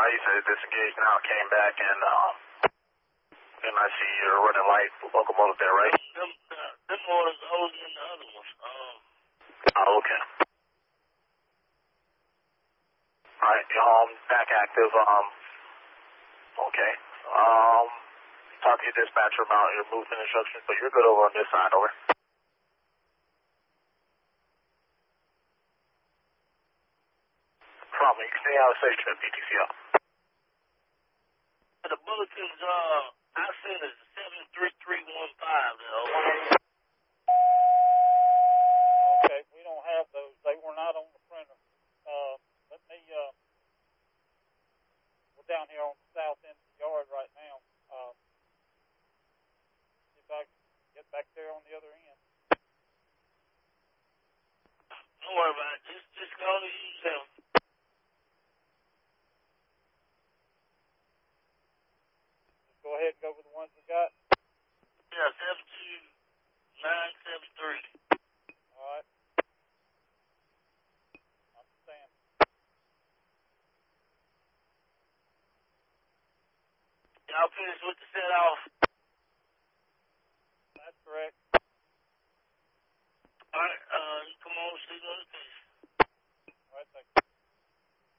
you said disengaged now, came back, and I see you're running light locomotive there, right? Them orders older than the other ones. Oh, okay. Alright, back active, okay. Talk to your dispatcher about your movement instructions, but you're good over on this side, over. Problem, you can stay out of safe trip, BTCL. The bulletins, I sent it 73315, though. Okay, we don't have those. They were not on the printer. Let me, we're down here on the south end of the yard right now. See if I can get back there on the other end. Don't worry about it. Just go to use them. Just go ahead and go with the ones we got. Yeah, 72973. All right. Understand. Y'all finished with the set off? That's correct.